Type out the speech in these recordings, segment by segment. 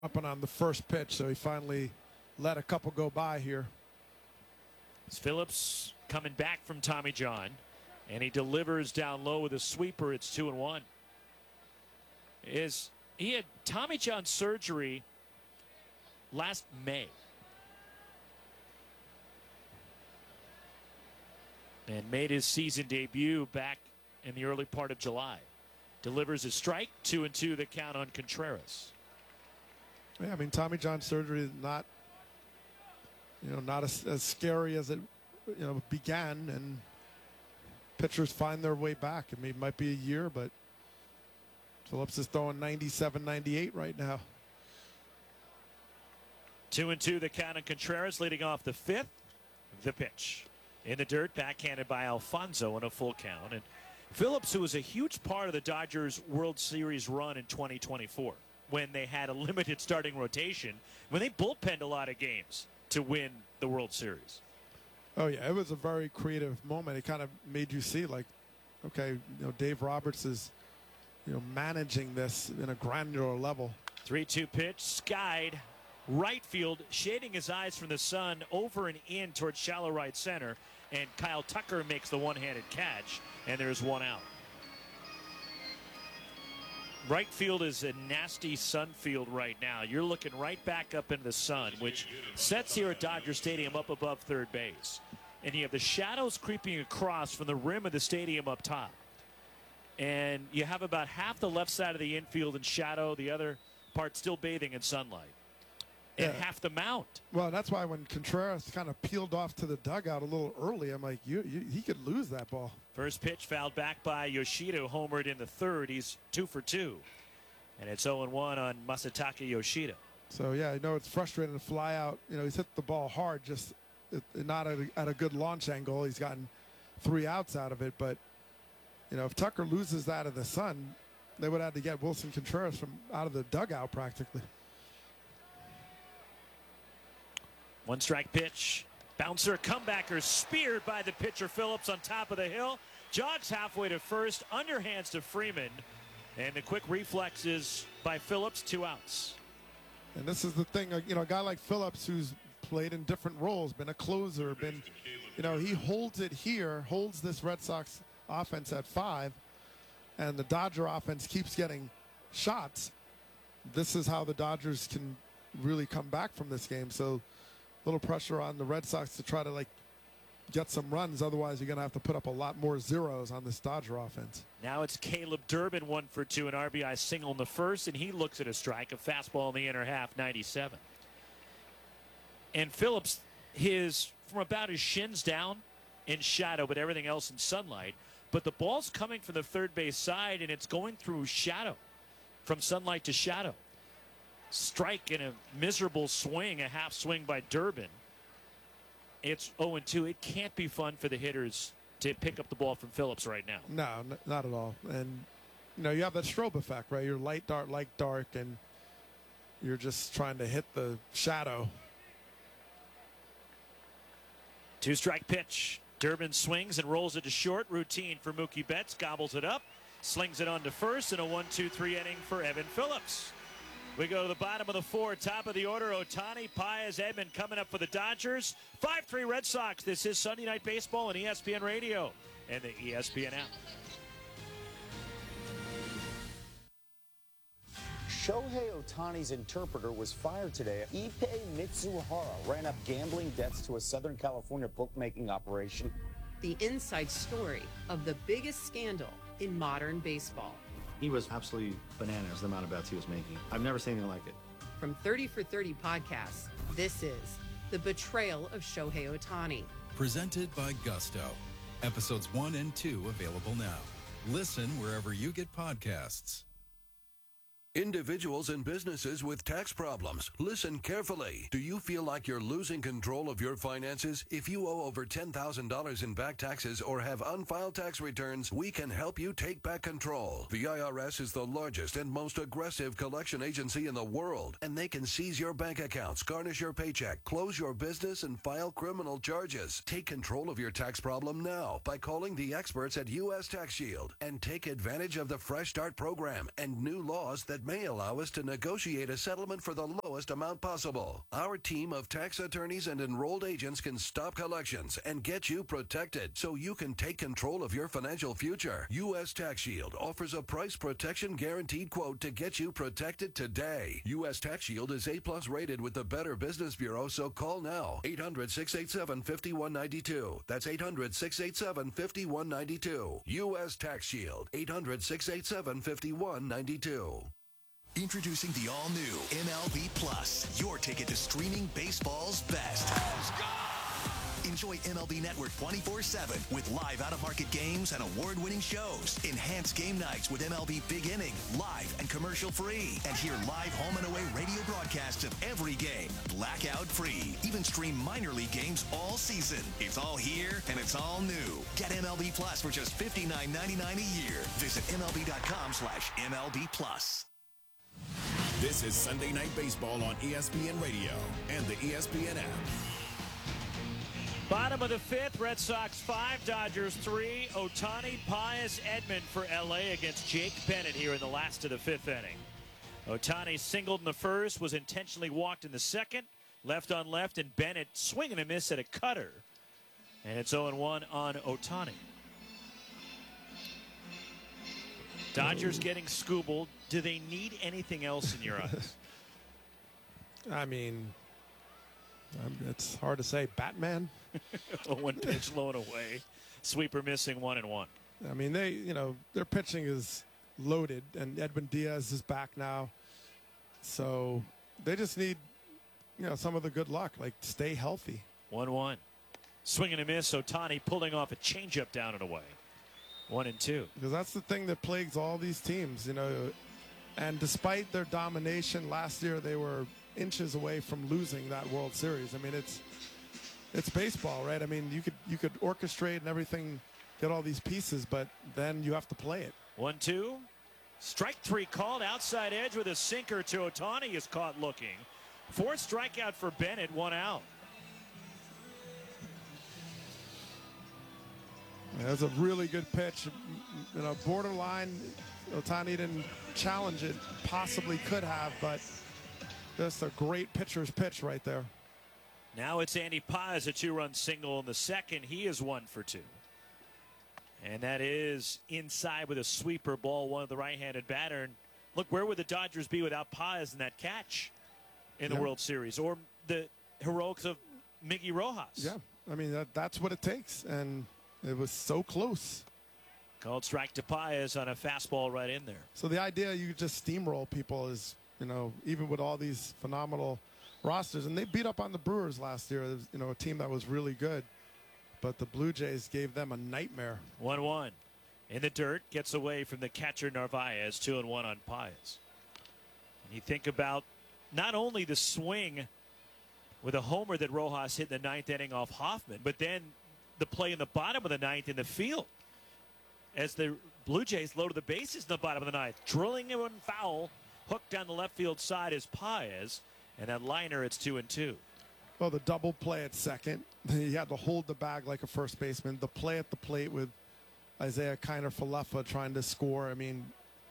Up and on the first pitch, so he finally let a couple go by here. It's Phillips coming back from Tommy John, and he delivers down low with a sweeper. It's 2-1. He had Tommy John surgery last May, and made his season debut back in the early part of July. Delivers a strike, 2-2 the count on Contreras. Yeah, I mean, Tommy John surgery is not, not as scary as it, began, and pitchers find their way back. I mean, it might be a year, but Phillips is throwing 97, 98 right now. 2-2 the count on Contreras, leading off the fifth. The pitch in the dirt, backhanded by Alfonso in a full count. And Phillips, who was a huge part of the Dodgers World Series run in 2024. When they had a limited starting rotation, when they bullpenned a lot of games to win the World Series. Oh, yeah, it was a very creative moment. It kind of made you see, like, okay, Dave Roberts is, managing this in a granular level. 3-2 pitch, skied right field, shading his eyes from the sun over and in towards shallow right center, and Kyle Tucker makes the one-handed catch, and there's one out. Right field is a nasty sun field right now. You're looking right back up into the sun, which sets here at Dodger Stadium up above third base. And you have the shadows creeping across from the rim of the stadium up top. And you have about half the left side of the infield in shadow, the other part still bathing in sunlight. And half the mound. Well, that's why when Contreras kind of peeled off to the dugout a little early, I'm like, he could lose that ball. First pitch fouled back by Yoshida, homered in the third. He's 2 for 2. And it's 0-1 on Masataka Yoshida. So, yeah, I know it's frustrating to fly out. He's hit the ball hard, just not at a good launch angle. He's gotten 3 outs out of it. But, if Tucker loses that in the sun, they would have to get Wilson Contreras from out of the dugout practically. 1 strike pitch. Bouncer, comebacker, speared by the pitcher Phillips on top of the hill. Jogs halfway to first, underhands to Freeman. And the quick reflexes by Phillips, 2 outs. And this is the thing, a guy like Phillips who's played in different roles, been a closer, he holds it here, holds this Red Sox offense at 5, and the Dodger offense keeps getting shots. This is how the Dodgers can really come back from this game. So a little pressure on the Red Sox to try to get some runs. Otherwise, you're going to have to put up a lot more zeros on this Dodger offense. Now it's Caleb Durbin, 1 for 2, an RBI single in the first, and he looks at a strike, a fastball in the inner half, 97. And Phillips, from about his shins down in shadow, but everything else in sunlight. But the ball's coming from the third base side, and it's going through shadow, from sunlight to shadow. Strike in a miserable swing, a half swing by Durbin. It's 0-2. It can't be fun for the hitters to pick up the ball from Phillips right now. No, not at all. And, you have that strobe effect, right? You're light, dark, and you're just trying to hit the shadow. 2-strike pitch. Durbin swings and rolls it to short. Routine for Mookie Betts. Gobbles it up. Slings it on to first in a 1-2-3 inning for Evan Phillips. We go to the bottom of the 4, top of the order. Ohtani, Paez, Edman coming up for the Dodgers. 5-3 Red Sox. This is Sunday Night Baseball on ESPN Radio and the ESPN app. Shohei Ohtani's interpreter was fired today. Ippei Mitsuhara ran up gambling debts to a Southern California bookmaking operation. The inside story of the biggest scandal in modern baseball. He was absolutely bananas, the amount of bets he was making. I've never seen anything like it. From 30 for 30 podcasts, this is The Betrayal of Shohei Ohtani. Presented by Gusto. Episodes 1 and 2 available now. Listen wherever you get podcasts. Individuals and businesses with tax problems, listen carefully. Do you feel like you're losing control of your finances? If you owe over $10,000 in back taxes or have unfiled tax returns, we can help you take back control. The IRS is the largest and most aggressive collection agency in the world, and they can seize your bank accounts, garnish your paycheck, close your business, and file criminal charges. Take control of your tax problem now by calling the experts at U.S. Tax Shield and take advantage of the Fresh Start program and new laws that that may allow us to negotiate a settlement for the lowest amount possible. Our team of tax attorneys and enrolled agents can stop collections and get you protected so you can take control of your financial future. U.S. Tax Shield offers a price protection guaranteed quote to get you protected today. U.S. Tax Shield is A+ rated with the Better Business Bureau, so call now. 800-687-5192. That's 800-687-5192. U.S. Tax Shield. 800-687-5192. Introducing the all-new MLB Plus, your ticket to streaming baseball's best. Enjoy MLB Network 24/7 with live out-of-market games and award-winning shows. Enhance game nights with MLB Big Inning, live and commercial-free. And hear live home and away radio broadcasts of every game, blackout-free. Even stream minor league games all season. It's all here and it's all new. Get MLB Plus for just $59.99 a year. Visit MLB.com/MLB Plus. This is Sunday Night Baseball on ESPN Radio and the ESPN app. Bottom of the fifth, Red Sox 5, Dodgers 3. Ohtani, Páez, Edman for L.A. against Jake Bennett here in the last of the fifth inning. Ohtani singled in the first, was intentionally walked in the second, left on left, and Bennett swing and a miss at a cutter. And it's 0-1 on Ohtani. Dodgers getting Skubal. Do they need anything else in your eyes? I mean, it's hard to say. Batman. One pitch low and away. Sweeper missing 1-1. I mean, their pitching is loaded, and Edwin Diaz is back now. So they just need, some of the good luck, like stay healthy. 1-1. Swing and a miss. Ohtani pulling off a changeup down and away. 1-2. Because that's the thing that plagues all these teams, And despite their domination last year, they were inches away from losing that World Series. I mean, it's baseball, right? I mean, you could orchestrate and everything, get all these pieces, but then you have to play it. 1-2. Strike three called. Outside edge with a sinker to Ohtani is caught looking. Fourth strikeout for Bennett, 1 out. Yeah, that's a really good pitch. Borderline. Ohtani didn't challenge it. Possibly could have, but just a great pitcher's pitch right there. Now it's Andy Páez, a 2-run single in the second. He is 1 for 2. And that is inside with a sweeper ball, one of the right-handed batter. And look, where would the Dodgers be without Páez in that catch in the World Series? Or the heroics of Miggy Rojas? Yeah, I mean, that's what it takes. And it was so close. Called strike to Páez on a fastball right in there. So the idea you just steamroll people is, even with all these phenomenal rosters, and they beat up on the Brewers last year, a team that was really good, but the Blue Jays gave them a nightmare. 1-1 in the dirt, gets away from the catcher Narvaez. 2-1 on Páez. And you think about not only the swing with a homer that Rojas hit in the ninth inning off Hoffman, but then the play in the bottom of the ninth in the field as the Blue Jays loaded the bases in the bottom of the ninth. Drilling in one foul, hooked down the left field side is Páez, and that liner, it's 2-2. Well, the double play at second, he had to hold the bag like a first baseman. The play at the plate with Isaiah Kiner-Falefa trying to score. I mean,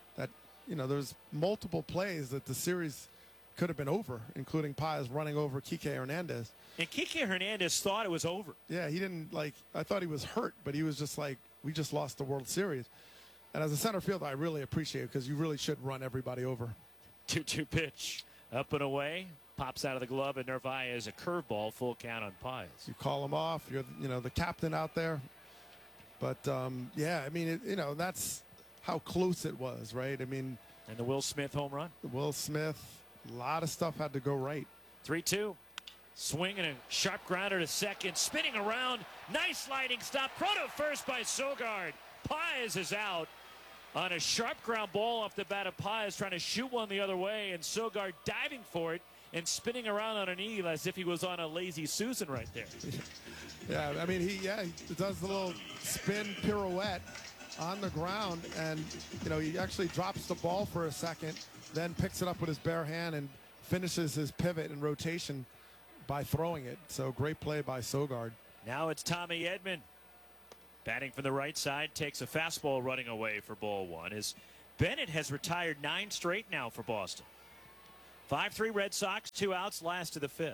there's multiple plays that the series could have been over, including Páez running over Kike Hernandez. And Kike Hernandez thought it was over. Yeah, he didn't I thought he was hurt, but he was just like, we just lost the World Series. And as a center fielder, I really appreciate it because you really should run everybody over. 2-2 pitch. Up and away. Pops out of the glove, and Narvaez a curveball. Full count on Páez. You call him off. You're the captain out there. But, yeah, I mean, that's how close it was, right? I mean. And the Will Smith home run. Will Smith, a lot of stuff had to go right. 3-2. Swing and a sharp grounder to second. Spinning around. Nice sliding stop. Throw to first by Sogard. Páez is out on a sharp ground ball off the bat of Páez, trying to shoot one the other way, and Sogard diving for it and spinning around on an eel as if he was on a lazy Susan right there. Yeah, I mean, he does the little spin pirouette on the ground, and, he actually drops the ball for a second, then picks it up with his bare hand and finishes his pivot and rotation by throwing it. So great play by Sogard. Now it's Tommy Edman. Batting from the right side, takes a fastball running away for ball one. His Bennett has retired 9 straight now for Boston. 5-3 Red Sox, 2 outs, last of the 5th.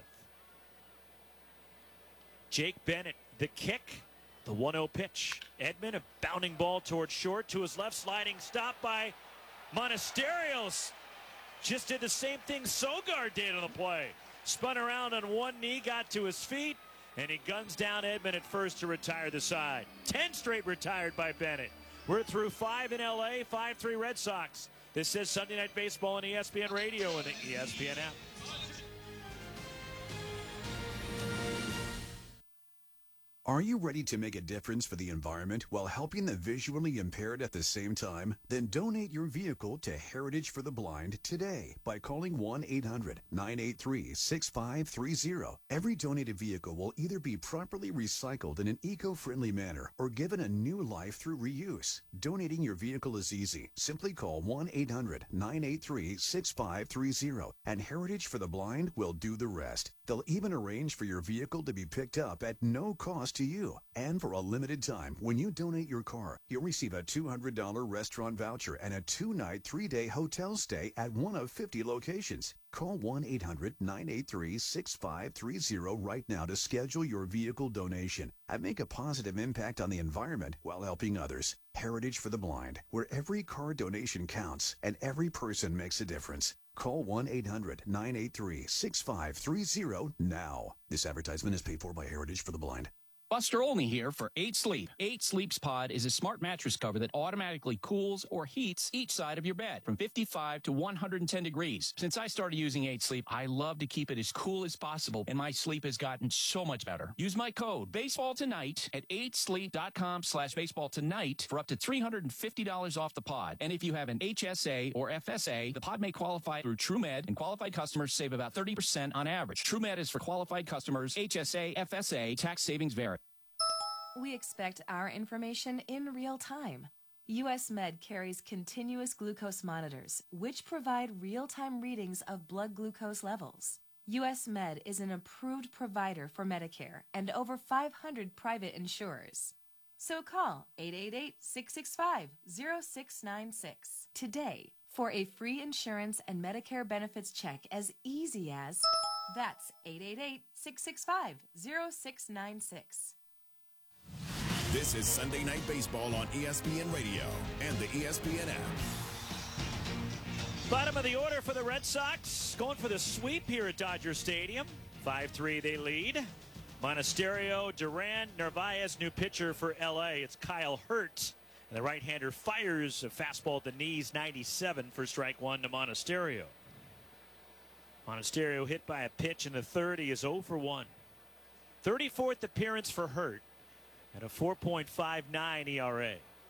Jake Bennett, the kick, the 1-0 pitch. Edman, a bounding ball towards short, to his left, sliding stop by Monasterios. Just did the same thing Sogard did on the play. Spun around on one knee, got to his feet, and he guns down Edman at first to retire the side. 10 straight retired by Bennett. We're through 5 in L.A., 5-3 Red Sox. This is Sunday Night Baseball on ESPN Radio and the ESPN app. Are you ready to make a difference for the environment while helping the visually impaired at the same time? Then donate your vehicle to Heritage for the Blind today by calling 1-800-983-6530. Every donated vehicle will either be properly recycled in an eco-friendly manner or given a new life through reuse. Donating your vehicle is easy. Simply call 1-800-983-6530 and Heritage for the Blind will do the rest. They'll even arrange for your vehicle to be picked up at no cost to you. And for a limited time, when you donate your car, you'll receive a $200 restaurant voucher and a 2-night, 3-day hotel stay at one of 50 locations. Call 1-800-983-6530 right now to schedule your vehicle donation and make a positive impact on the environment while helping others. Heritage for the Blind, where every car donation counts and every person makes a difference. Call 1-800-983-6530 now. This advertisement is paid for by Heritage for the Blind. Buster Olney here for 8 Sleep. 8 Sleep's Pod is a smart mattress cover that automatically cools or heats each side of your bed from 55 to 110 degrees. Since I started using 8 Sleep, I love to keep it as cool as possible, and my sleep has gotten so much better. Use my code BASEBALLTONIGHT at 8sleep.com/baseballtonight for up to $350 off the pod. And if you have an HSA or FSA, the pod may qualify through TrueMed, and qualified customers save about 30% on average. TrueMed is for qualified customers. HSA, FSA, tax savings vary. We expect our information in real time. US Med carries continuous glucose monitors, which provide real-time readings of blood glucose levels. US Med is an approved provider for Medicare and over 500 private insurers. So call 888-665-0696 today for a free insurance and Medicare benefits check as easy as... That's 888-665-0696. This is Sunday Night Baseball on ESPN Radio and the ESPN app. Bottom of the order for the Red Sox. Going for the sweep here at Dodger Stadium. 5-3 they lead. Monasterio, Duran, Narvaez, new pitcher for L.A. It's Kyle Hurt. And the right-hander fires a fastball at the knees, 97 for strike one to Monasterio. Monasterio hit by a pitch in the third. He is 0 for 1. 34th appearance for Hurt at a 4.59 ERA.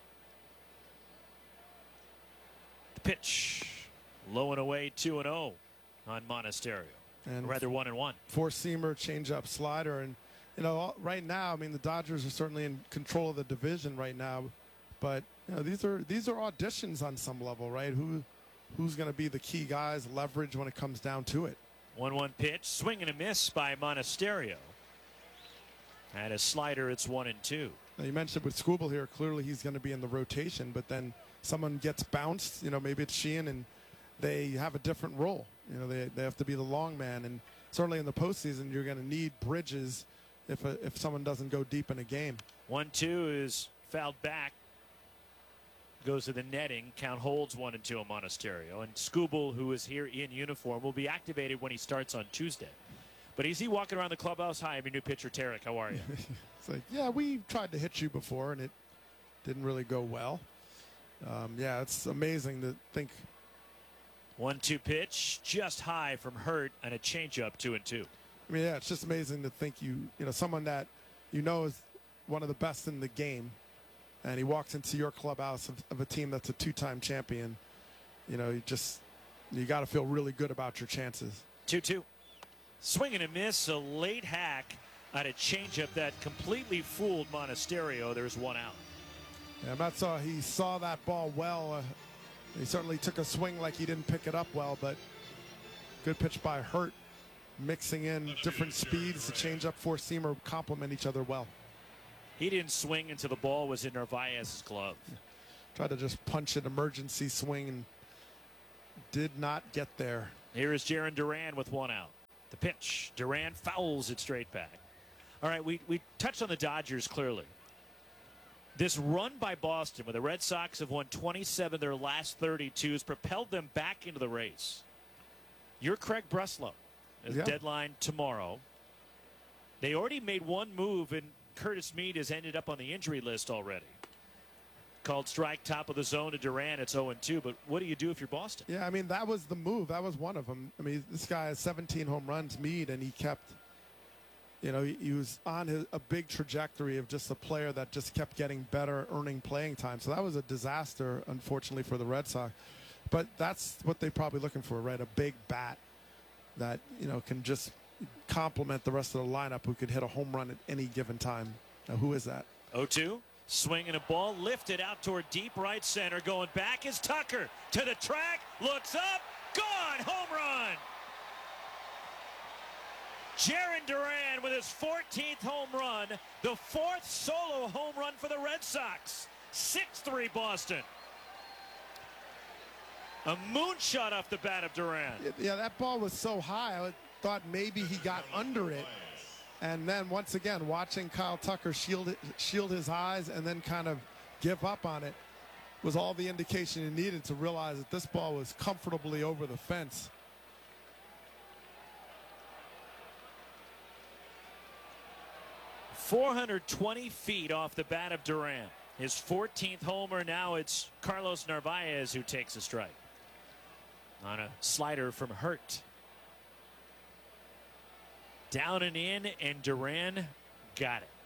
The pitch, low and away, 2-0 on Monasterio. And rather 1-1. Four-seamer, changeup, slider, and you know, right now, I mean, the Dodgers are certainly in control of the division right now, but you know, these are auditions on some level, right? Who's going to be the key guys, leverage when it comes down to it? 1-1 pitch, swing and a miss by Monasterio. And a slider, it's 1-2. Now you mentioned with Skubal here, clearly he's going to be in the rotation, but then someone gets bounced, you know, maybe it's Sheehan, and they have a different role. You know, they have to be the long man, and certainly in the postseason, you're going to need bridges if someone doesn't go deep in a game. 1-2 is fouled back. Goes to the netting. Count holds 1-2 on Monasterio. And Skubal, who is here in uniform, will be activated when he starts on Tuesday. But is he walking around the clubhouse? Hi, I'm your new pitcher, Tarek. How are you? It's like, yeah, we tried to hit you before, and it didn't really go well. Yeah, it's amazing to think. 1-2 pitch, just high from Hurt, and a changeup, 2-2. I mean, yeah, it's just amazing to think you know, someone that you know is one of the best in the game, and he walks into your clubhouse of a team that's a two-time champion. You know, you got to feel really good about your chances. 2-2. Swing and a miss, a late hack on a changeup that completely fooled Monasterio. There's one out. Yeah, he saw that ball well. He certainly took a swing like he didn't pick it up well, but good pitch by Hurt, mixing in different speeds. The changeup, four-seamer complement each other well. He didn't swing until the ball was in Narvaez's glove. Tried to just punch an emergency swing and did not get there. Here is Jarren Duran with one out. The pitch. Duran fouls it straight back. All right, we touched on the Dodgers clearly. This run by Boston, where the Red Sox have won 27 their last 32, has propelled them back into the race. You're Craig Breslow. Deadline tomorrow. They already made one move, and Curtis Mead has ended up on the injury list already. Called strike, top of the zone to Duran. It's 0-2, but what do you do if you're Boston? Yeah, I mean, that was the move. That was one of them. I mean, this guy has 17 home runs, Mead, and he kept, you know, he was on a big trajectory of just a player that just kept getting better, earning playing time. So that was a disaster, unfortunately, for the Red Sox. But that's what they're probably looking for, right? A big bat that, you know, can just complement the rest of the lineup, who could hit a home run at any given time. Now, who is that? 0-2. Swinging a ball lifted out toward deep right center. Going back is Tucker to the track. Looks up. Gone. Home run. Jarren Duran with his 14th home run. The 4th solo home run for the Red Sox. 6-3 Boston. A moonshot off the bat of Duran. Yeah, that ball was so high, I thought maybe he got under it. And then once again, watching Kyle Tucker shield his eyes and then kind of give up on it was all the indication he needed to realize that this ball was comfortably over the fence. .420 feet off the bat of Duran. His 14th homer. Now it's Carlos Narvaez who takes a strike on a slider from Hurt. Down and in, and Duran got it.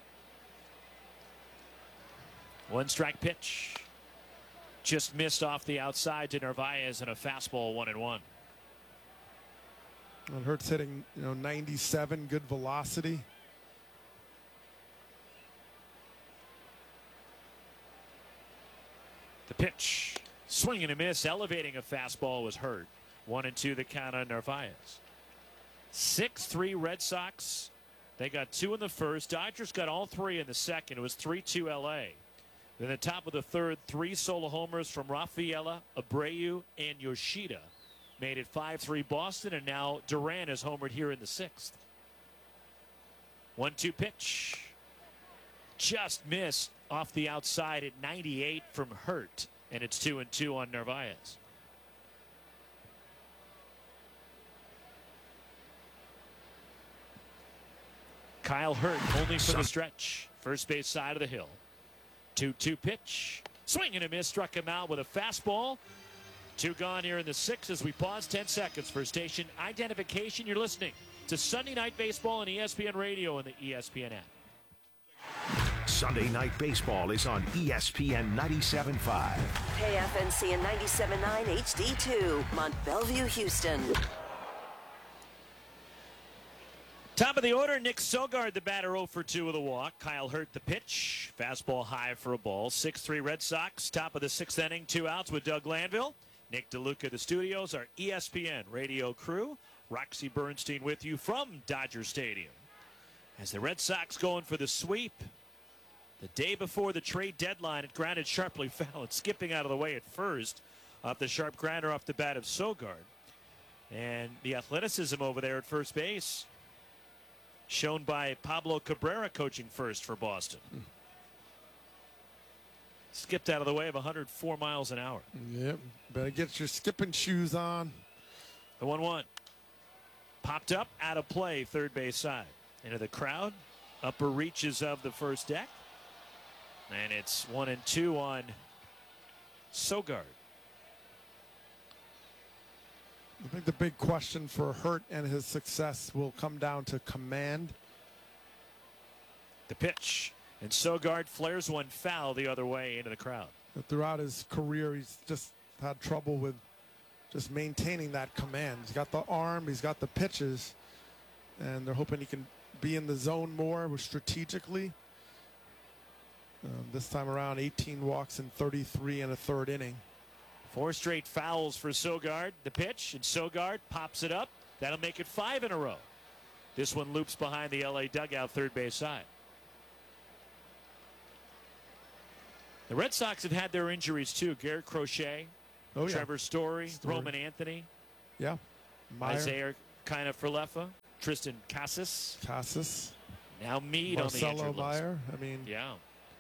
1 strike pitch. Just missed off the outside to Narvaez, and a fastball 1-1. And Hurt's hitting, 97, good velocity. The pitch, swing and a miss, elevating a fastball was Hurt. 1-2 the count on Narvaez. 6-3 Red Sox. They got 2 in the first. Dodgers got all 3 in the second. It was 3-2 LA. Then the top of the third, 3 solo homers from Rafaela, Abreu, and Yoshida made it 5-3 Boston, and now Duran is homered here in the 6th. 1-2 pitch. Just missed off the outside at 98 from Hurt, and it's 2-2 on Narvaez. Kyle Hurt only for the stretch. First base side of the hill. 2-2 pitch. Swing and a miss. Struck him out with a fastball. 2 gone here in the 6th as we pause 10 seconds for station identification. You're listening to Sunday Night Baseball on ESPN Radio and the ESPN app. Sunday Night Baseball is on ESPN 97.5. KFNC and 97.9 HD2, Mont Bellevue, Houston. Top of the order, Nick Sogard, the batter, 0 for 2 with a walk. Kyle Hurt, the pitch. Fastball high for a ball. 6-3 Red Sox. Top of the 6th inning, 2 outs with Doug Glanville. Nick DeLuca, the studios, our ESPN radio crew. Roxy Bernstein with you from Dodger Stadium. As the Red Sox going for the sweep. The day before the trade deadline, it grounded sharply foul. It's skipping out of the way at first. Off the sharp grounder off the bat of Sogard. And the athleticism over there at first base, shown by Pablo Cabrera, coaching first for Boston. Skipped out of the way of 104 miles an hour. Yep. Better get your skipping shoes on. The 1-1. Popped up, out of play, third base side. Into the crowd. Upper reaches of the first deck. And it's 1-2 on Sogard. I think the big question for Hurt and his success will come down to command. The pitch. And Sogard flares one foul the other way into the crowd. Throughout his career, he's just had trouble with just maintaining that command. He's got the arm, he's got the pitches, and they're hoping he can be in the zone more strategically. This time around, 18 walks in 33 and a third inning. 4 straight fouls for Sogard. The pitch, and Sogard pops it up. That'll make it 5 in a row. This one loops behind the LA dugout, third base side. The Red Sox have had their injuries too. Garrett Crochet, Trevor Story, Roman Anthony. Yeah. Meyer. Isaiah Kiner-Falefa, Tristan Casas. Now Mead Marcelo on the injured Meyer. list. Yeah.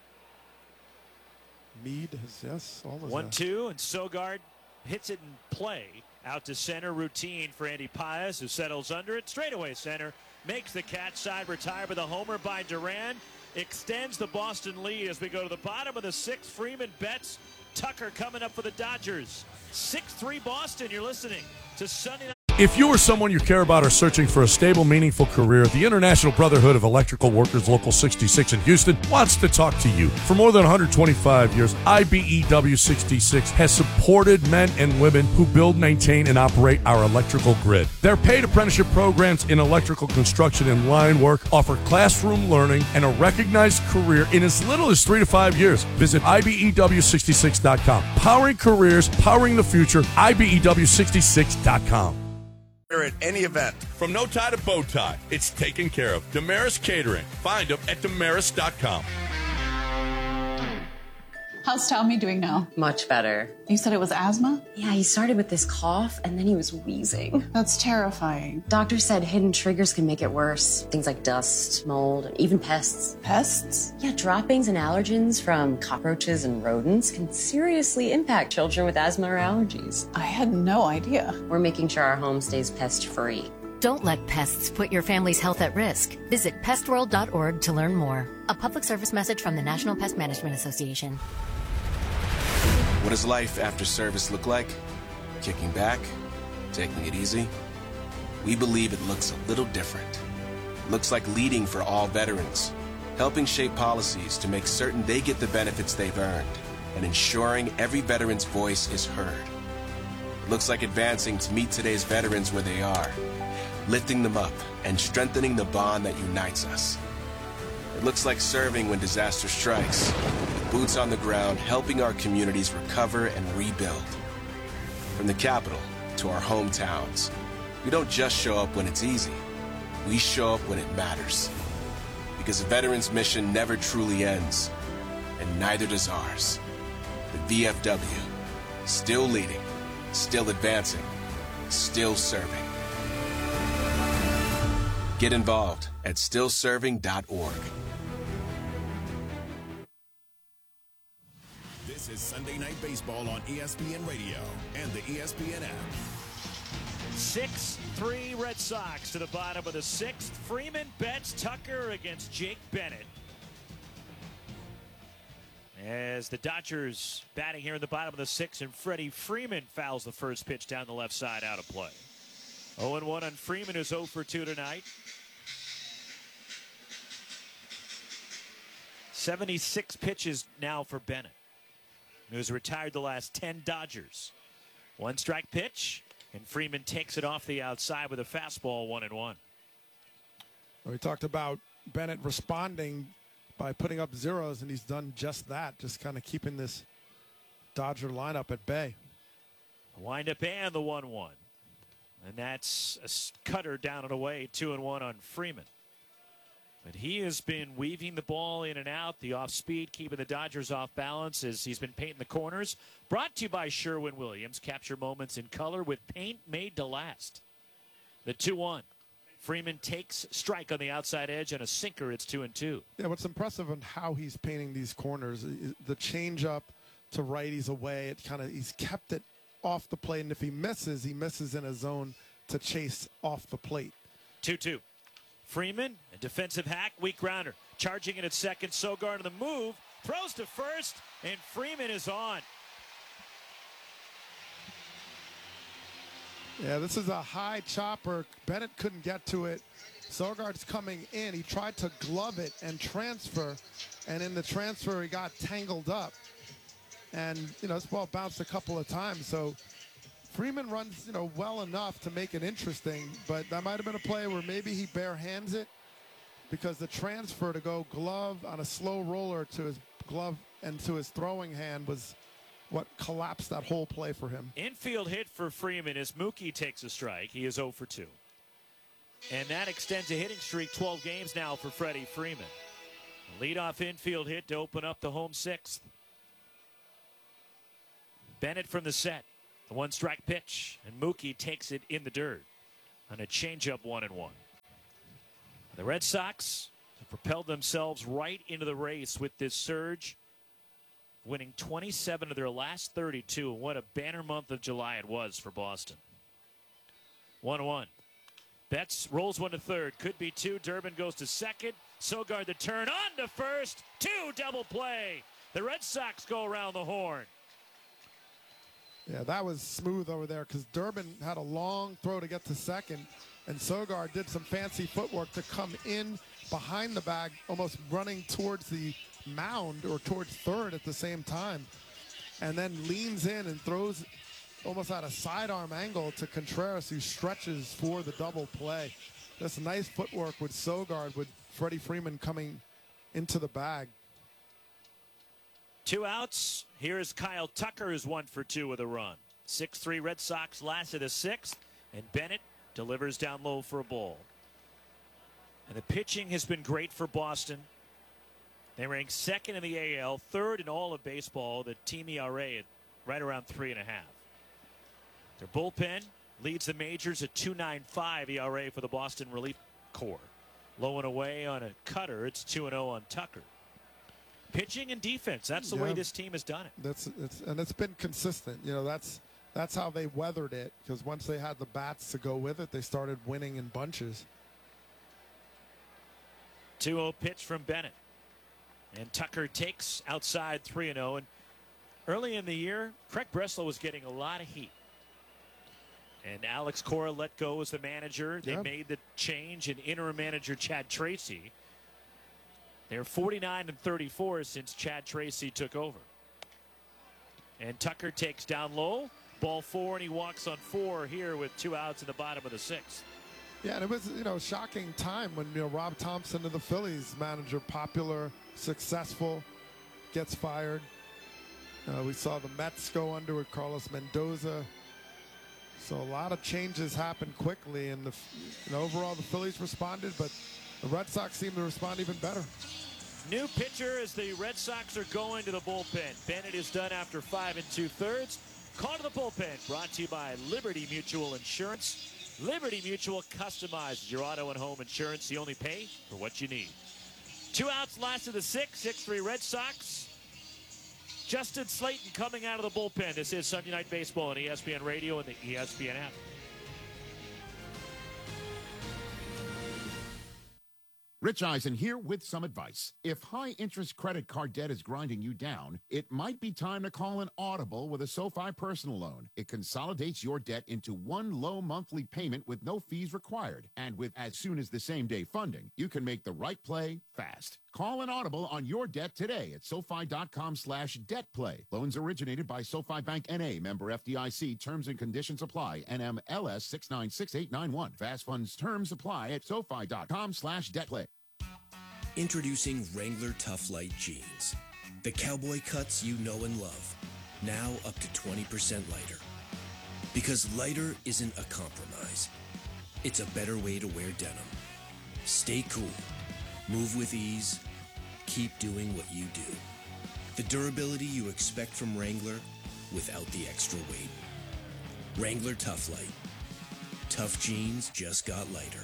Mead is, almost 1-2, and Sogard hits it in play. Out to center, routine for Andy Paez, who settles under it. Straightaway center, makes the catch, side retire with a homer by Duran. Extends the Boston lead as we go to the bottom of the 6th. Freeman bets. Tucker coming up for the Dodgers. 6-3 Boston. You're listening to Sunday Night. If you or someone you care about are searching for a stable, meaningful career, the International Brotherhood of Electrical Workers Local 66 in Houston wants to talk to you. For more than 125 years, IBEW 66 has supported men and women who build, maintain, and operate our electrical grid. Their paid apprenticeship programs in electrical construction and line work offer classroom learning and a recognized career in as little as 3 to 5 years. Visit IBEW66.com. Powering careers, powering the future, IBEW66.com. At any event. From no tie to bow tie, it's taken care of. Damaris Catering. Find them at Damaris.com. How's Tommy doing now? Much better. You said it was asthma? Yeah, he started with this cough and then he was wheezing. That's terrifying. Doctor said hidden triggers can make it worse. Things like dust, mold, and even pests. Pests? Yeah, droppings and allergens from cockroaches and rodents can seriously impact children with asthma or allergies. I had no idea. We're making sure our home stays pest-free. Don't let pests put your family's health at risk. Visit pestworld.org to learn more. A public service message from the National Pest Management Association. What does life after service look like? Kicking back? Taking it easy? We believe it looks a little different. It looks like leading for all veterans, helping shape policies to make certain they get the benefits they've earned, and ensuring every veteran's voice is heard. It looks like advancing to meet today's veterans where they are, lifting them up and strengthening the bond that unites us. It looks like serving when disaster strikes, with boots on the ground, helping our communities recover and rebuild. From the capital to our hometowns, we don't just show up when it's easy. We show up when it matters. Because a veteran's mission never truly ends, and neither does ours. The VFW, still leading, still advancing, still serving. Get involved at stillserving.org. This is Sunday Night Baseball on ESPN Radio and the ESPN app. 6-3 Red Sox to the bottom of the 6th. Freeman bets Tucker against Jake Bennett. As the Dodgers batting here in the bottom of the 6th, and Freddie Freeman fouls the first pitch down the left side, out of play. 0-1 on Freeman, who's 0 for 2 tonight. 76 pitches now for Bennett, who's retired the last 10 Dodgers. 1 strike pitch, and Freeman takes it off the outside with a fastball, 1-1. We talked about Bennett responding by putting up zeros, and he's done just that, just kind of keeping this Dodger lineup at bay. Wind up and the 1-1. And that's a cutter down and away, 2-1 on Freeman. But he has been weaving the ball in and out, the off speed, keeping the Dodgers off balance as he's been painting the corners. Brought to you by Sherwin-Williams. Capture moments in color with paint made to last. The 2-1. Freeman takes strike on the outside edge and a sinker. It's 2-2. Yeah, what's impressive on how he's painting these corners, the changeup to righties away. He's kept it off the plate, and if he misses in a zone to chase off the plate. 2-2. Freeman, a defensive hack, weak grounder. Charging it at second, Sogard on the move, throws to first, and Freeman is on. Yeah, this is a high chopper. Bennett couldn't get to it. Sogard's coming in. He tried to glove it and transfer, and in the transfer he got tangled up. And, this ball bounced a couple of times, so Freeman runs, well enough to make it interesting, but that might have been a play where maybe he bare hands it, because the transfer to go glove on a slow roller to his glove and to his throwing hand was what collapsed that whole play for him. Infield hit for Freeman as Mookie takes a strike. He is 0 for 2. And that extends a hitting streak, 12 games now for Freddie Freeman. Leadoff infield hit to open up the home 6th. Bennett from the set. The one-strike pitch, and Mookie takes it in the dirt on a changeup 1-1. The Red Sox have propelled themselves right into the race with this surge, winning 27 of their last 32. What a banner month of July it was for Boston. 1-1. Betts rolls one to third. Could be two. Durbin goes to second. Sogard the turn on to first. Two double play. The Red Sox go around the horn. Yeah, that was smooth over there because Durbin had a long throw to get to second, and Sogard did some fancy footwork to come in behind the bag, almost running towards the mound or towards third at the same time, and then leans in and throws almost at a sidearm angle to Contreras, who stretches for the double play. Just nice footwork with Sogard, with Freddie Freeman coming into the bag. 2 outs. Here's Kyle Tucker, who's 1 for 2 with a run. 6-3 Red Sox last of the 6th, and Bennett delivers down low for a ball. And the pitching has been great for Boston. They rank 2nd in the AL, 3rd in all of baseball. The team ERA at right around 3.5. Their bullpen leads the majors at 2.95 ERA for the Boston relief corps. Low and away on a cutter. It's 2-0 on Tucker. Pitching and defense. That's the way this team has done it. It's been consistent. You know, that's how they weathered it, because once they had the bats to go with it, they started winning in bunches. 2-0 pitch from Bennett. And Tucker takes outside 3-0. And early in the year, Craig Breslow was getting a lot of heat. And Alex Cora let go as the manager. They made the change in interim manager Chad Tracy. They're 49-34 since Chad Tracy took over. And Tucker takes down low. Ball 4, and he walks on 4 here with 2 outs in the bottom of the 6th. Yeah, and it was, a shocking time when, Rob Thompson of the Phillies manager, popular, successful, gets fired. We saw the Mets go under with Carlos Mendoza. So a lot of changes happened quickly, and overall the Phillies responded, but the Red Sox seem to respond even better. New pitcher as the Red Sox are going to the bullpen. Bennett is done after 5 2/3. Call to the bullpen, brought to you by Liberty Mutual Insurance. Liberty Mutual customizes your auto and home insurance. You only pay for what you need. 2 outs, last of the 6th, 6-3 Red Sox. Justin Slayton coming out of the bullpen. This is Sunday Night Baseball on ESPN Radio and the ESPN app. Rich Eisen here with some advice. If high-interest credit card debt is grinding you down, it might be time to call an Audible with a SoFi personal loan. It consolidates your debt into one low monthly payment with no fees required. And with as soon as the same-day funding, you can make the right play fast. Call an Audible on your debt today at SoFi.com/debtplay. Loans originated by SoFi Bank N.A., member FDIC. Terms and conditions apply. NMLS 696891. Fast funds terms apply at SoFi.com/debtplay. Introducing Wrangler Tough Light Jeans. The cowboy cuts you know and love. Now up to 20% lighter. Because lighter isn't a compromise. It's a better way to wear denim. Stay cool. Move with ease. Keep doing what you do. The durability you expect from Wrangler without the extra weight. Wrangler Tough Light. Tough jeans just got lighter.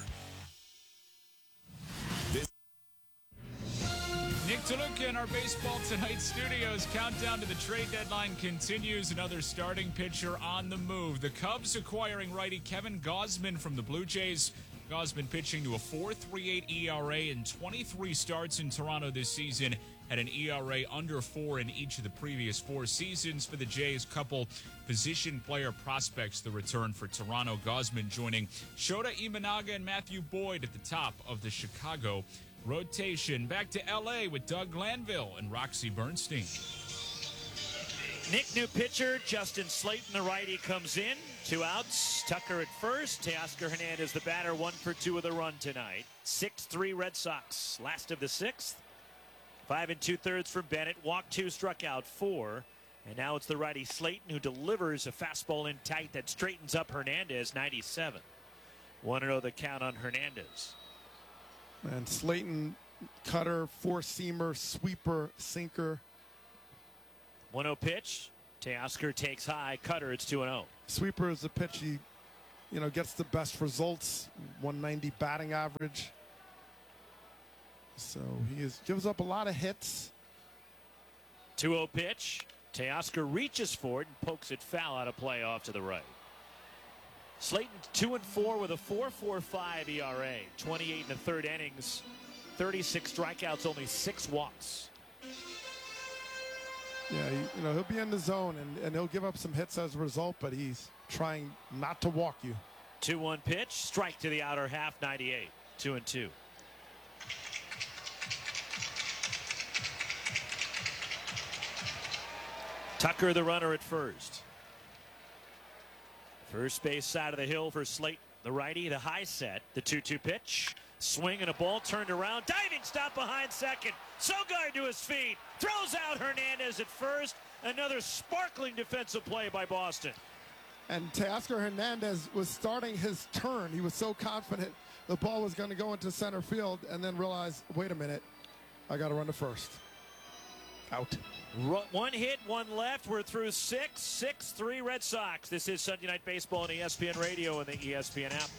Nick DeLuca in our Baseball Tonight studios. Countdown to the trade deadline continues. Another starting pitcher on the move. The Cubs acquiring righty Kevin Gausman from the Blue Jays. Gausman pitching to a 4.38 ERA in 23 starts in Toronto this season. Had an ERA under 4 in each of the previous 4 seasons for the Jays. Couple position player prospects the return for Toronto. Gausman joining Shota Imanaga and Matthew Boyd at the top of the Chicago rotation. Back to L.A. with Doug Glanville and Roxy Bernstein. Nick, new pitcher. Justin Slayton, the righty, comes in. 2 outs. Tucker at first. Teoscar Hernandez, the batter, 1 for 2 with a run tonight. 6-3 Red Sox. Last of the 6th. 5 2/3 from Bennett. Walked 2, struck out 4. And now it's the righty Slayton who delivers a fastball in tight that straightens up Hernandez, 97. 1-0 the count on Hernandez. And Slayton, cutter, 4-seamer, sweeper, sinker. 1-0 pitch. Teoscar takes high. Cutter, it's 2-0. Sweeper is the pitch he, gets the best results. 190 batting average. So he gives up a lot of hits. 2-0 pitch. Teoscar reaches for it and pokes it foul out of play off to the right. Slayton 2-4 with a 4.45 ERA. 28 in the third innings. 36 strikeouts, only 6 walks. Yeah, he'll be in the zone and he'll give up some hits as a result, but he's trying not to walk you. 2-1 pitch, strike to the outer half, 98. 2-2. Tucker, the runner at first. First base side of the hill for Slayton. The righty, the high set, the 2-2 pitch. Swing and a ball turned around. Diving stop behind second. Sogard to his feet. Throws out Hernandez at first. Another sparkling defensive play by Boston. And Teoscar Hernandez was starting his turn. He was so confident the ball was going to go into center field and then realized, wait a minute, I got to run to first. Out. One hit, one left. We're through 6-3 Red Sox. This is Sunday Night Baseball on ESPN Radio and the ESPN app.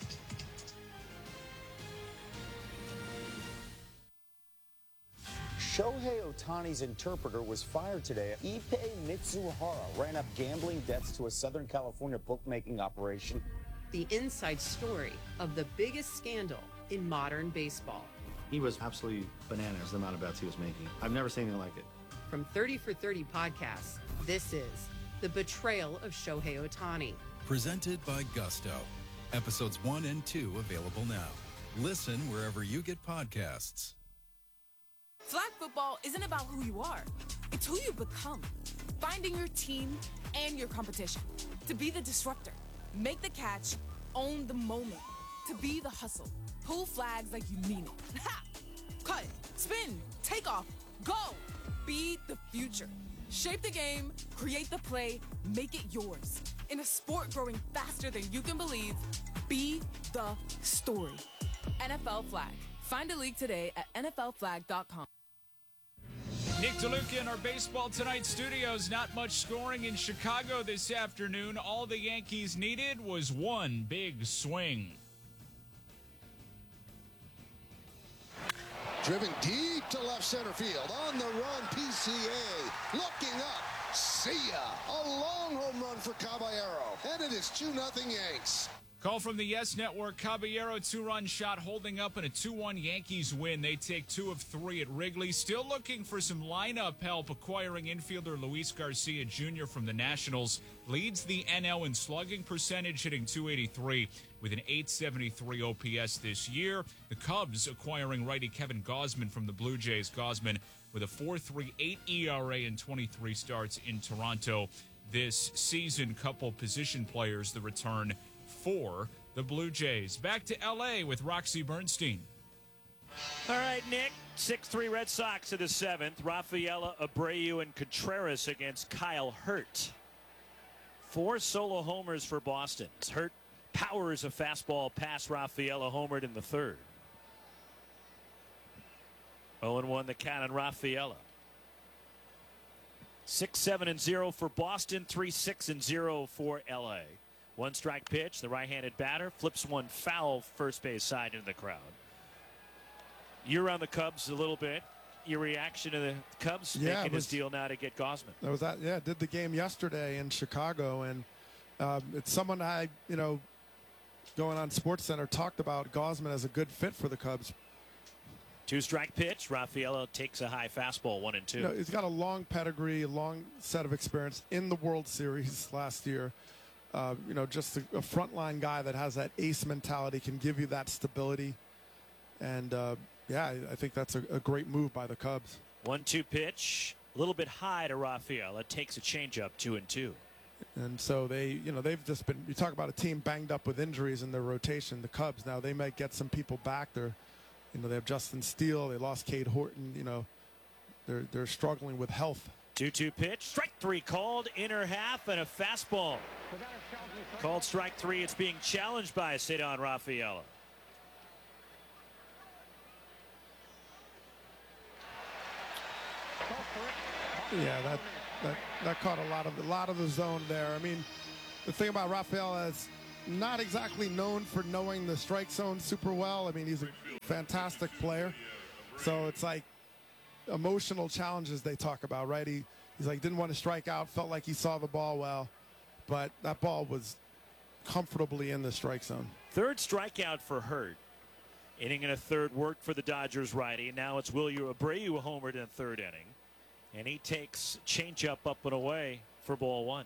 Shohei Ohtani's interpreter was fired today. Ippei Mitsuhara ran up gambling debts to a Southern California bookmaking operation. The inside story of the biggest scandal in modern baseball. He was absolutely bananas, the amount of bets he was making. I've never seen anything like it. From 30 for 30 podcasts, this is The Betrayal of Shohei Ohtani. Presented by Gusto. Episodes 1 and 2 available now. Listen wherever you get podcasts. Flag football isn't about who you are. It's who you become. Finding your team and your competition. To be the disruptor. Make the catch. Own the moment. To be the hustle. Pull flags like you mean it. Ha! Cut. Spin. Take off. Go. Be the future. Shape the game. Create the play. Make it yours. In a sport growing faster than you can believe, be the story. NFL Flag. Find a league today at NFLflag.com. Nick DeLuca in our Baseball Tonight studios. Not much scoring in Chicago this afternoon. All the Yankees needed was one big swing. Driven deep to left center field. On the run, PCA. Looking up. See ya. A long home run for Caballero. And it is 2-0 Yanks. Call from the Yes Network. Caballero 2-run shot holding up in a 2-1 Yankees win. They take 2 of 3 at Wrigley. Still looking for some lineup help. Acquiring infielder Luis Garcia Jr. from the Nationals. Leads the NL in slugging percentage, hitting .283 with an .873 OPS this year. The Cubs acquiring righty Kevin Gausman from the Blue Jays. Gausman with a 4.38 ERA and 23 starts in Toronto this season. Couple position players, the return for the Blue Jays. Back to L.A. with Roxy Bernstein. All right, Nick. 6-3 Red Sox in the 7th. Rafaela, Abreu, and Contreras against Kyle Hurt. 4 solo homers for Boston. Hurt powers a fastball past Rafaela, homered in the 3rd. 0-1 the count on Rafaela. 6-7-0 for Boston. 3-6-0 for L.A. One strike pitch. The right-handed batter flips one foul first base side into the crowd. You're around the Cubs a little bit. Your reaction to the Cubs making this deal now to get Gausman? That was that. Yeah, did the game yesterday in Chicago, and it's someone I, going on SportsCenter, talked about Gausman as a good fit for the Cubs. 2-strike pitch. Rafaela takes a high fastball, 1-2. He's got a long pedigree, a long set of experience in the World Series last year. Just a frontline guy that has that ace mentality, can give you that stability. And, I think that's a great move by the Cubs. 1-2 pitch, a little bit high to Rafaela. Takes a changeup, 2-2. And so they've just been, you talk about a team banged up with injuries in their rotation. The Cubs, now they might get some people back. They have Justin Steele. They lost Cade Horton. They're struggling with health. 2-2 pitch. Strike 3 called. Inner half and a fastball. Called strike 3. It's being challenged by Ceddanne Rafaela. Yeah, that caught a lot of the zone there. I mean, the thing about Rafael is not exactly known for knowing the strike zone super well. I mean, he's a fantastic player. So it's like emotional challenges they talk about, right? He's like, didn't want to strike out, felt like he saw the ball well, but that ball was comfortably in the strike zone. Third strikeout for Hurt. Inning and a third worked for the Dodgers righty. Now it's Wilyer Abreu homered in the third inning. And he takes changeup up and away for ball one.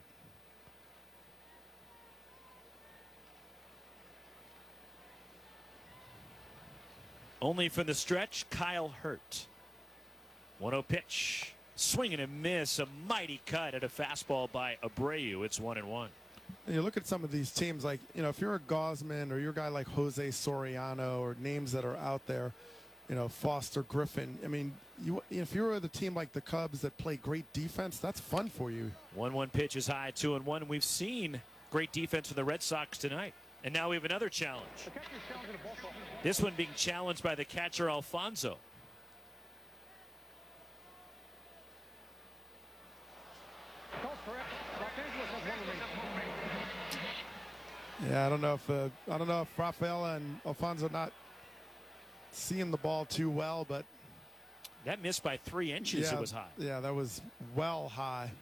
Only from the stretch, Kyle Hurt. 1-0 pitch. Swing and a miss. A mighty cut at a fastball by Abreu. It's 1-1. And you look at some of these teams, like, you know, if you're a Gausman or you're a guy like Jose Soriano or names that are out there, you know, Foster Griffin. I mean, if you're the team like the Cubs that play great defense, that's fun for you. 1-1 pitch is high, 2-1. We've seen great defense from the Red Sox tonight. And now we have another challenge. This one being challenged by the catcher Alfonso. Yeah, I don't know if Rafael and Alfonso not seeing the ball too well, but that missed by 3 inches. Yeah, it was high. Yeah, that was well high.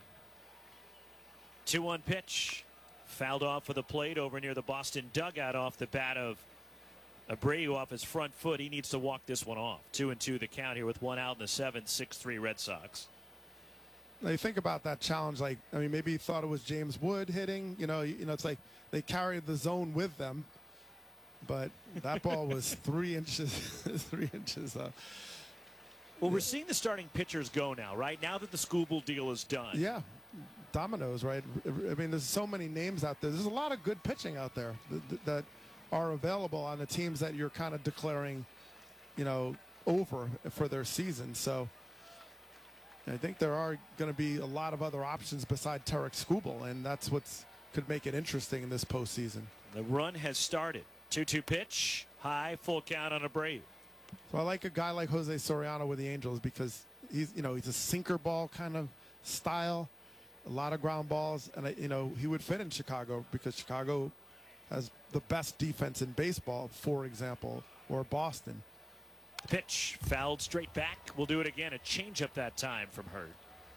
2-1 pitch. Fouled off of the plate over near the Boston dugout off the bat of Abreu off his front foot. He needs to walk this one off. 2-2 the count here with one out in the 7th, 6-3 Red Sox. Now you think about that challenge, like, I mean, maybe he thought it was James Wood hitting. You know, it's like they carried the zone with them, but that ball was 3 inches, 3 inches up. Well, we're seeing the starting pitchers go now, right? Now that the Skubal deal is done. Yeah. Dominoes, right? I mean, there's so many names out there. There's a lot of good pitching out there that are available on the teams that you're kind of declaring, you know, over for their season. So I think there are going to be a lot of other options beside Tarik Skubal, and that's what's could make it interesting in this postseason. The run has started. 2-2 pitch, high, full count on Abreu. So I like a guy like Jose Soriano with the Angels because he's a sinker ball kind of style. A lot of ground balls, and he would fit in Chicago because Chicago has the best defense in baseball, for example, or Boston. Pitch fouled straight back. We'll do it again. A changeup that time from Hurt.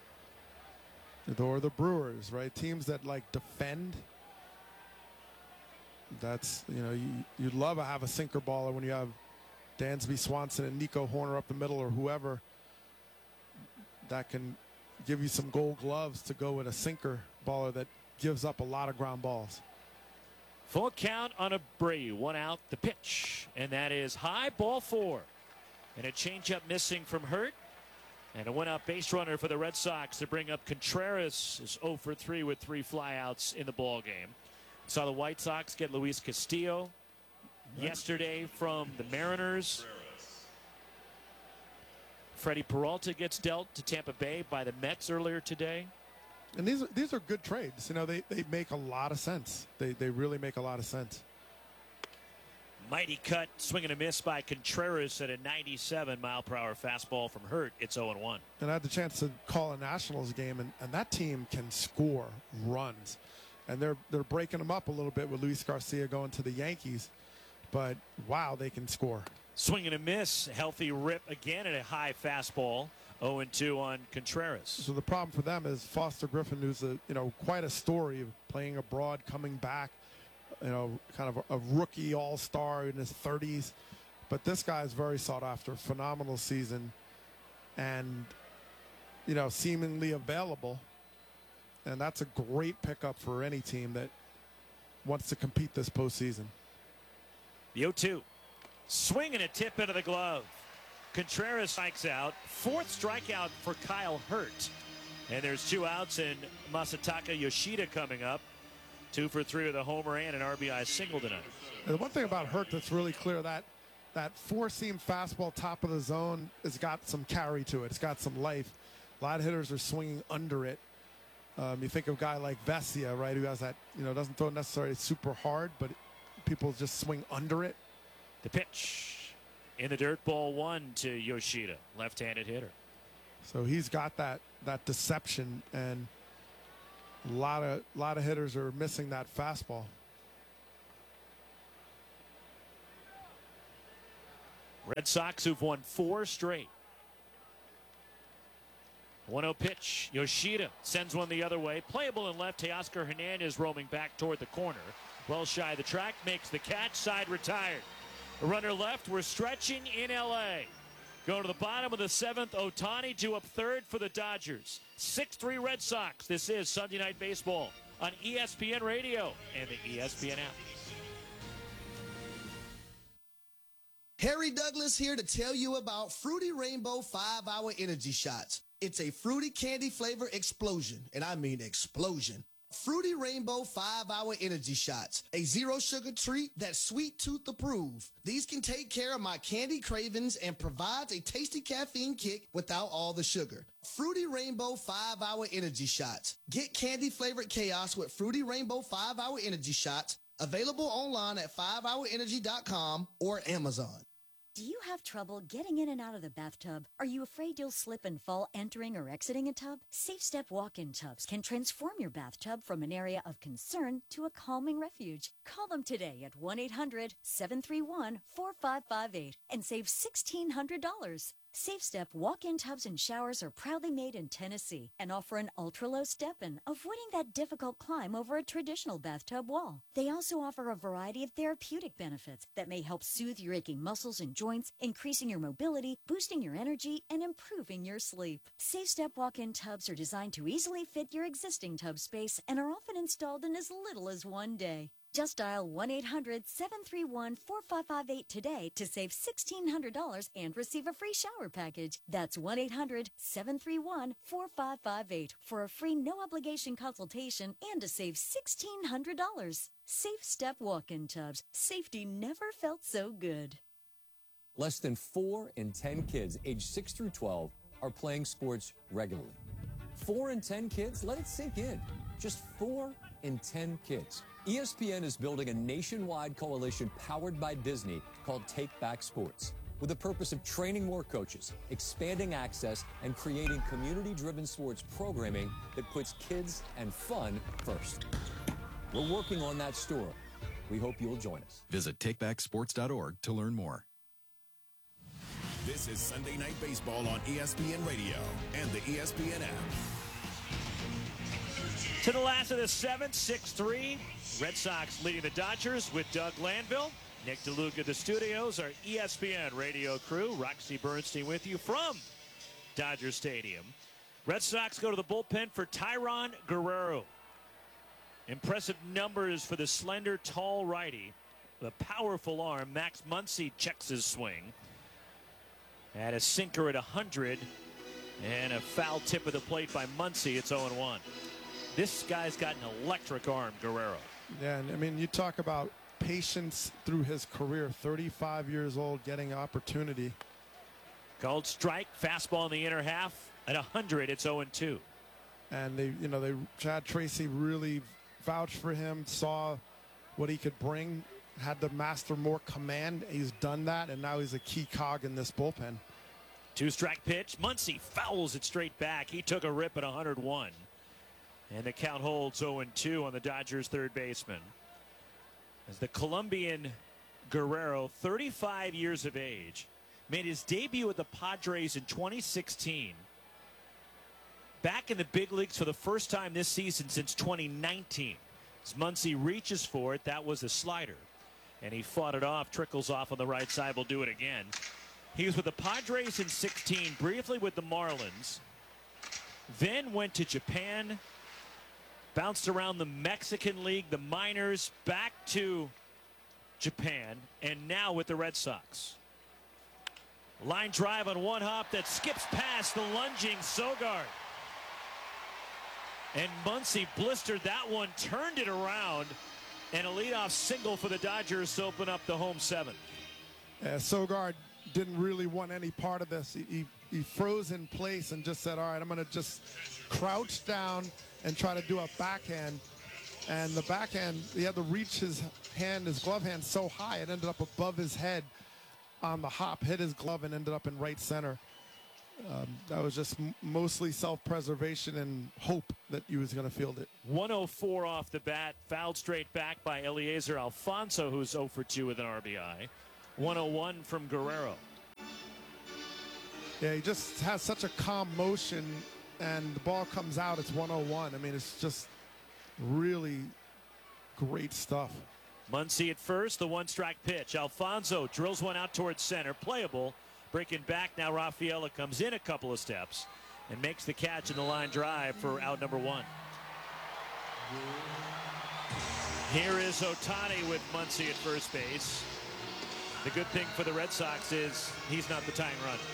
Or the Brewers, right? Teams that like defend. That's, you'd love to have a sinker baller when you have Dansby Swanson and Nico Horner up the middle or whoever that can give you some gold gloves to go with a sinker baller that gives up a lot of ground balls. Full count on Abreu. One out, the pitch. And that is high, ball 4. And a changeup missing from Hurt. And a one-out base runner for the Red Sox to bring up Contreras. Is 0 for 3 with 3 flyouts in the ball game. Saw the White Sox get Luis Castillo yesterday from the Mariners. Freddie Peralta gets dealt to Tampa Bay by the Mets earlier today. And these are good trades. They make a lot of sense. They really make a lot of sense. Mighty cut, swing and a miss by Contreras at a 97-mile-per-hour fastball from Hurt. It's 0-1. And I had the chance to call a Nationals game, and that team can score runs. And they're breaking them up a little bit with Luis Garcia going to the Yankees. But, wow, they can score. Swing and a miss. Healthy rip again at a high fastball. 0-2 on Contreras. So the problem for them is Foster Griffin, who's quite a story of playing abroad, coming back, kind of a rookie all-star in his 30s. But this guy is very sought after, phenomenal season, and seemingly available. And that's a great pickup for any team that wants to compete this postseason. The 0-2. Swing and a tip into the glove. Contreras strikes out. 4th strikeout for Kyle Hurt. And there's 2 outs, and Masataka Yoshida coming up. 2 for 3 with a homer and an RBI single tonight. And the one thing about Hurt that's really clear, that 4-seam fastball top of the zone has got some carry to it. It's got some life. A lot of hitters are swinging under it. You think of a guy like Vesia, right, who has that, doesn't throw necessarily super hard, but people just swing under it. The pitch in the dirt, ball 1 to Yoshida, left-handed hitter. So he's got that deception, and a lot of hitters are missing that fastball. Red Sox who've won 4 straight. 1-0 pitch. Yoshida sends one the other way. Playable in left. Teoscar Hernandez roaming back toward the corner. Well shy of the track. Makes the catch. Side retired. A runner left. We're stretching in L.A. Going to the bottom of the 7th. Ohtani due up 3rd for the Dodgers. 6-3 Red Sox. This is Sunday Night Baseball on ESPN Radio and the ESPN app. Harry Douglas here to tell you about Fruity Rainbow 5-Hour Energy Shots. It's a fruity candy flavor explosion, and I mean explosion. Fruity Rainbow 5-Hour Energy Shots, a zero-sugar treat that's sweet tooth approved. These can take care of my candy cravings and provides a tasty caffeine kick without all the sugar. Fruity Rainbow 5-Hour Energy Shots. Get candy-flavored chaos with Fruity Rainbow 5-Hour Energy Shots, available online at 5hourenergy.com or Amazon. Do you have trouble getting in and out of the bathtub? Are you afraid you'll slip and fall entering or exiting a tub? Safe Step walk-in tubs can transform your bathtub from an area of concern to a calming refuge. Call them today at 1-800-731-4558 and save $1,600. Safe Step walk-in tubs and showers are proudly made in Tennessee and offer an ultra-low step-in, avoiding that difficult climb over a traditional bathtub wall. They also offer a variety of therapeutic benefits that may help soothe your aching muscles and joints, increasing your mobility, boosting your energy, and improving your sleep. Safe Step walk-in tubs are designed to easily fit your existing tub space and are often installed in as little as 1 day. Just dial 1-800-731-4558 today to save $1,600 and receive a free shower package. That's 1-800-731-4558 for a free no-obligation consultation and to save $1,600. Safe Step walk-in tubs. Safety never felt so good. Less than 4 in 10 kids aged 6 through 12 are playing sports regularly. 4 in 10 kids? Let it sink in. Just 4 in 10 kids. ESPN is building a nationwide coalition powered by Disney called Take Back Sports, with the purpose of training more coaches, expanding access, and creating community-driven sports programming that puts kids and fun first. We're working on that story. We hope you'll join us. Visit takebacksports.org to learn more. This is Sunday Night Baseball on ESPN Radio and the ESPN app. To the last of the 7th, 6-3. Red Sox leading the Dodgers with Doug Landville. Nick DeLuca at the studios, our ESPN radio crew. Roxy Bernstein with you from Dodger Stadium. Red Sox go to the bullpen for Tyrone Guerrero. Impressive numbers for the slender, tall righty. The powerful arm. Max Muncy checks his swing. Had a sinker at 100 and a foul tip of the plate by Muncy. It's 0-1. This guy's got an electric arm, Guerrero. Yeah, and I mean, you talk about patience through his career. 35 years old, getting opportunity. Called strike, fastball in the inner half at 100. It's 0-2. And Chad Tracy really vouched for him, saw what he could bring, had to master more command. He's done that, and now he's a key cog in this bullpen. 2-strike pitch. Muncy fouls it straight back. He took a rip at 101. And the count holds 0-2 on the Dodgers' third baseman. As the Colombian Guerrero, 35 years of age, made his debut with the Padres in 2016. Back in the big leagues for the first time this season since 2019. As Muncy reaches for it, that was a slider. And he fought it off, trickles off on the right side, will do it again. He was with the Padres in 16, briefly with the Marlins. Then went to Japan. Bounced around the Mexican League, the minors, back to Japan, and now with the Red Sox. Line drive on one hop that skips past the lunging Sogard. And Muncy blistered that one, turned it around, and a leadoff single for the Dodgers to open up the home 7th. Sogard didn't really want any part of this. He froze in place and just said, all right, I'm going to just crouch down and try to do a backhand. And the backhand, he had to reach his glove hand so high, it ended up above his head on the hop, hit his glove, and ended up in right center. That was just mostly self-preservation and hope that he was going to field it. 104 off the bat, fouled straight back by Eliezer Alfonso, who's 0 for 2 with an RBI. 101 from Guerrero. Yeah, he just has such a calm motion, and the ball comes out, it's 101. I mean, it's just really great stuff. Muncy at first, the one-strike pitch. Alfonso drills one out towards center, playable. Breaking back now, Rafaela comes in a couple of steps and makes the catch in the line drive for out number 1. Here is Ohtani with Muncy at first base. The good thing for the Red Sox is he's not the tying run.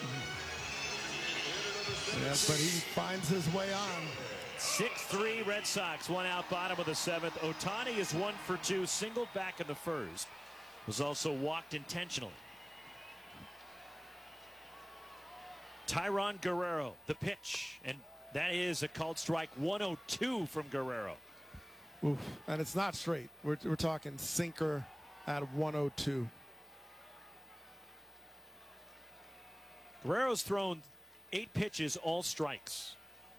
Yes, but he finds his way on. 6-3 Red Sox, one out bottom of the 7th. Ohtani is 1 for 2, singled back in the first. Was also walked intentionally. Tyron Guerrero, the pitch, and that is a called strike. 102 from Guerrero. Oof, and it's not straight. We're talking sinker at 102. Guerrero's thrown 8 pitches, all strikes.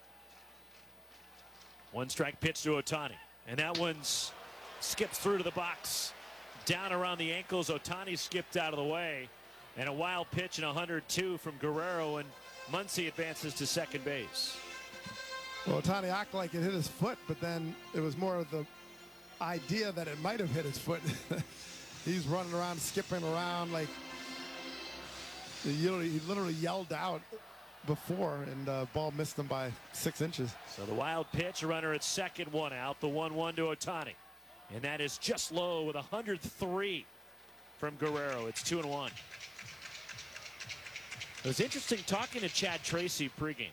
One strike pitch to Ohtani, and that one's skips through to the box. Down around the ankles, Ohtani skipped out of the way. And a wild pitch and 102 from Guerrero, and Muncy advances to second base. Well, Ohtani acted like it hit his foot, but then it was more of the idea that it might have hit his foot. He's running around, skipping around like he literally yelled out before, and the ball missed him by 6 inches. So the wild pitch, a runner at second, 1 out. The 1-1 to Ohtani, and that is just low with 103 from Guerrero. It's 2-1. It was interesting talking to Chad Tracy pregame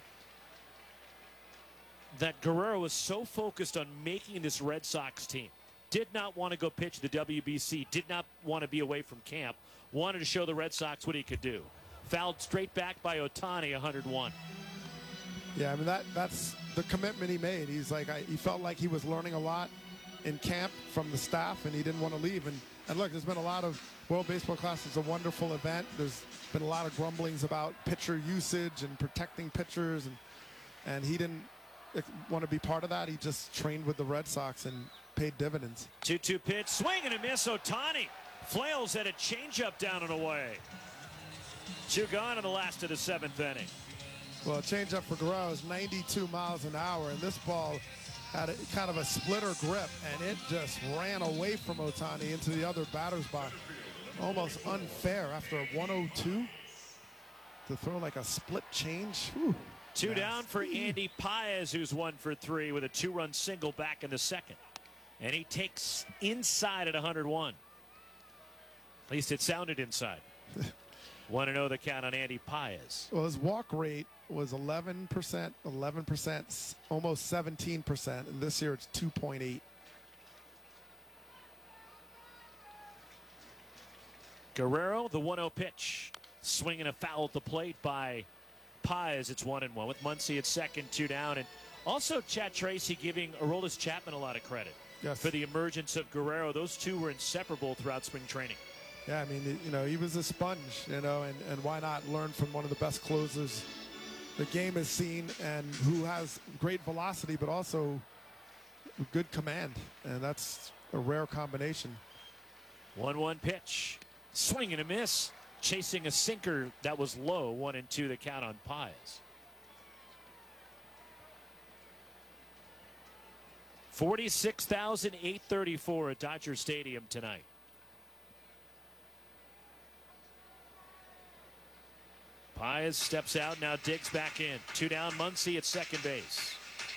that Guerrero was so focused on making this Red Sox team. Did not want to go pitch the WBC. Did not want to be away from camp. Wanted to show the Red Sox what he could do. Fouled straight back by Ohtani, 101. Yeah, I mean, that's the commitment he made. He's like, he felt like he was learning a lot in camp from the staff, and he didn't want to leave. And look, there's been a lot of World Baseball Classic is a wonderful event. There's been a lot of grumblings about pitcher usage and protecting pitchers, and he didn't want to be part of that. He just trained with the Red Sox and paid dividends. 2-2 pitch, swing and a miss. Ohtani flails at a changeup down and away. 2 gone in the last of the 7th inning. Well, changeup for Guerrero is 92 miles an hour, and this ball had kind of a splitter grip, and it just ran away from Ohtani into the other batter's box. Almost unfair after a 102 to throw like a split change. Whew. 2 down for Andy Paez, who's 1 for 3 with a 2-run single back in the 2nd. And he takes inside at 101. At least it sounded inside. 1-0 the count on Andy Paez. Well, his walk rate was 11%, 11%, almost 17%, and this year it's 2.8. Guerrero, the 1-0 pitch. Swinging a foul at the plate by Paez. It's 1-1 with Muncy at second, 2 down. And also Chad Tracy giving Aroldis Chapman a lot of credit for the emergence of Guerrero. Those two were inseparable throughout spring training. Yeah, I mean, you know, he was a sponge, you know, and why not learn from one of the best closers the game has seen, and who has great velocity but also good command, and that's a rare combination. 1-1 pitch. Swing and a miss. Chasing a sinker that was low. 1-2 the count on Paez. 46,834 at Dodger Stadium tonight. Paez steps out, now digs back in. 2 down, Muncy at second base.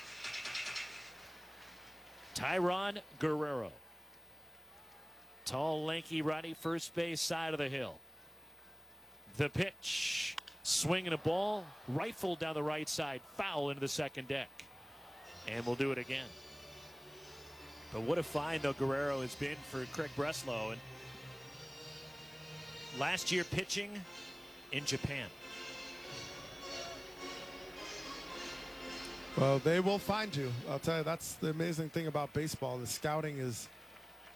Tyron Guerrero. Tall, lanky, righty, first base side of the hill. The pitch. Swinging a ball, rifled down the right side, foul into the second deck. And we'll do it again. But what a find, though, Guerrero has been for Craig Breslow. And last year pitching in Japan. Well, they will find you. I'll tell you, that's the amazing thing about baseball. The scouting is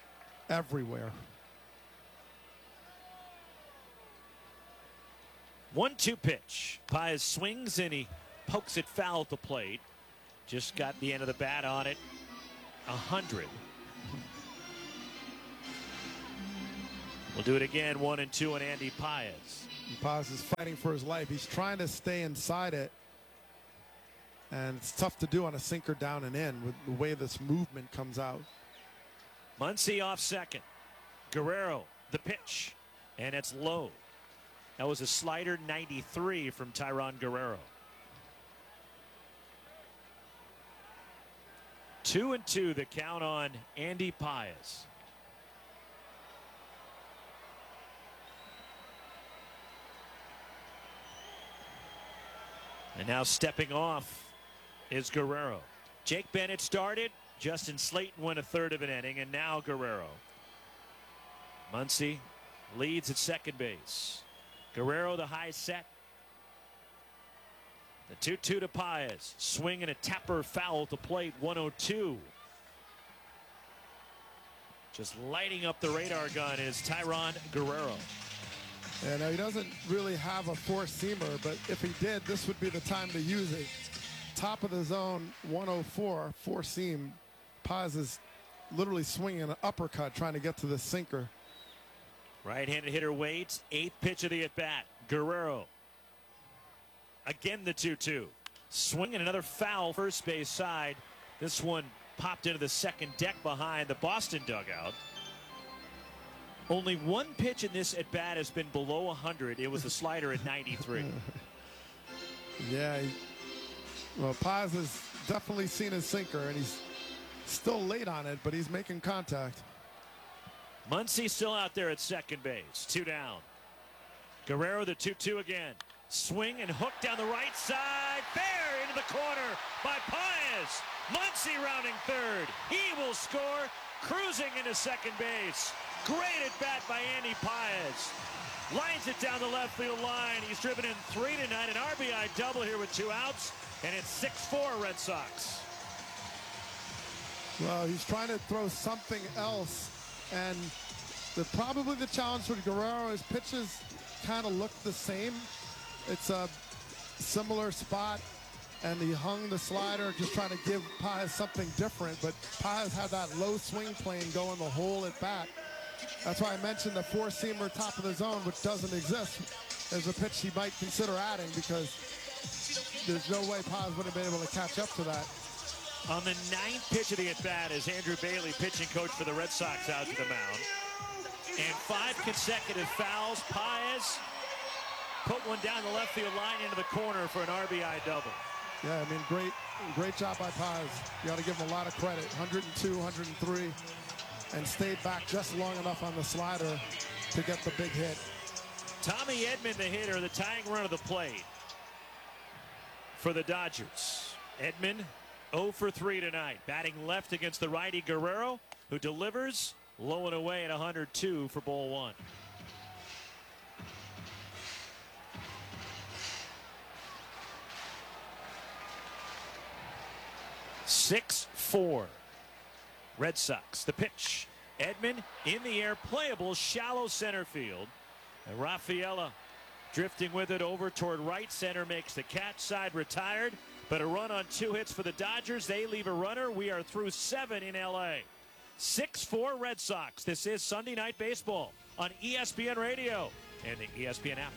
everywhere. 1-2 pitch. Páez swings and he pokes it foul at the plate. Just got the end of the bat on it. 100. We'll do it again. 1-2 on Andy Páez. Páez is fighting for his life. He's trying to stay inside it. And it's tough to do on a sinker down and in with the way this movement comes out. Muncy off second. Guerrero, the pitch. And it's low. That was a slider 93 from Tyrone Guerrero. 2-2 the count on Andy Páez. And now stepping off is Guerrero. Jake Bennett started. Justin Slayton went a third of an inning, and now Guerrero. Muncy leads at second base. Guerrero the high set. The 2-2 to Páez. Swing and a tapper foul to plate. 1-2. Just lighting up the radar gun is Tyrone Guerrero. Yeah, now he doesn't really have a four-seamer, but if he did, this would be the time to use it. Top of the zone, 104, four-seam. Páez is literally swinging an uppercut trying to get to the sinker. Right-handed hitter waits. 8th pitch of the at-bat. Guerrero. Again the 2-2. Swinging another foul first base side. This one popped into the second deck behind the Boston dugout. Only one pitch in this at-bat has been below 100. It was a slider at 93. Yeah, well, Páez has definitely seen his sinker, and he's still late on it, but he's making contact. Muncy still out there at second base. 2 down. Guerrero the 2-2 again. Swing and hook down the right side. Fair into the corner by Páez. Muncy rounding third. He will score. Cruising into second base. Great at bat by Andy Páez. Lines it down the left field line. He's driven in 3 tonight. An RBI double here with 2 outs. And it's 6-4 Red Sox. Well, he's trying to throw something else. And probably the challenge for Guerrero is pitches kind of look the same. It's a similar spot, and he hung the slider just trying to give Páez something different. But Páez had that low swing plane going the whole at bat. That's why I mentioned the four-seamer top of the zone, which doesn't exist. There's a pitch he might consider adding because there's no way Páez would have been able to catch up to that. On the 9th pitch of the at-bat is Andrew Bailey, pitching coach for the Red Sox, out to the mound. And 5 consecutive fouls. Páez put one down the left field line into the corner for an RBI double. Yeah, I mean, great job by Páez. You got to give him a lot of credit. 102, 103, and stayed back just long enough on the slider to get the big hit. Tommy Edman, the hitter, the tying run of the plate for the Dodgers. Edman 0 for 3 tonight. Batting left against the righty Guerrero, who delivers low and away at 102 for ball 1. (6-4) Red Sox. The pitch. Edman in the air, playable, shallow center field. And Rafaela drifting with it over toward right center, makes the catch. Side retired, but a run on 2 hits for the Dodgers. They leave a runner. We are through 7 in LA. 6-4 Red Sox. This is Sunday Night Baseball on ESPN Radio and the ESPN app.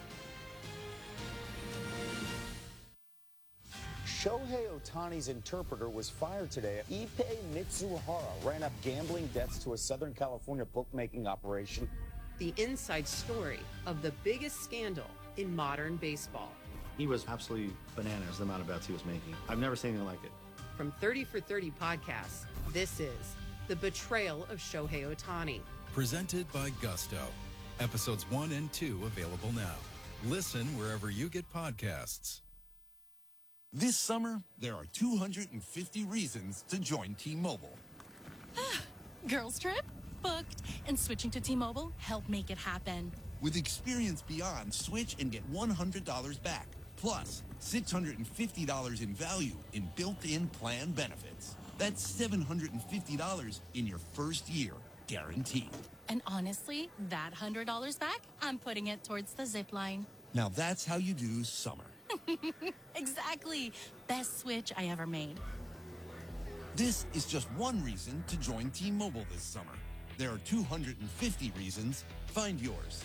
Shohei Ohtani's interpreter was fired today. Ippei Mitsuhara ran up gambling debts to a Southern California bookmaking operation. The inside story of the biggest scandal in modern baseball. He was absolutely bananas, the amount of bets he was making. I've never seen anything like it. From 30 for 30 podcasts, this is The Betrayal of Shohei Ohtani. Presented by Gusto. Episodes 1 and 2 available now. Listen wherever you get podcasts. This summer, there are 250 reasons to join T-Mobile. Girls trip? Booked. And switching to T-Mobile helped make it happen. With Experience Beyond, switch and get $100 back. Plus, $650 in value in built-in plan benefits. That's $750 in your first year, guaranteed. And honestly, that $100 back, I'm putting it towards the zip line. Now that's how you do summer. Exactly. Best switch I ever made. This is just one reason to join T-Mobile this summer. There are 250 reasons. Find yours.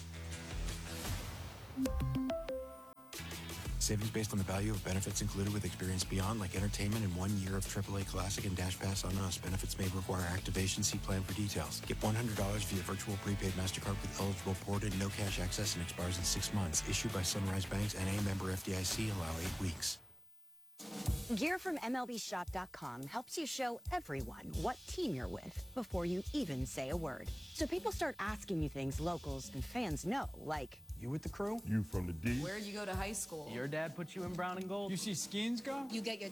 Savings based on the value of benefits included with Experience Beyond, like entertainment and 1 year of AAA Classic and Dash Pass on us. Benefits may require activation. See plan for details. Get $100 via virtual prepaid MasterCard with eligible port and no cash access and expires in 6 months. Issued by Sunrise Banks, NA, member FDIC. Allow 8 weeks. Gear from MLBShop.com helps you show everyone what team you're with before you even say a word. So people start asking you things locals and fans know, like, you with the crew? You from the D? Where'd you go to high school? Your dad put you in brown and gold? You see Skeens go? You get your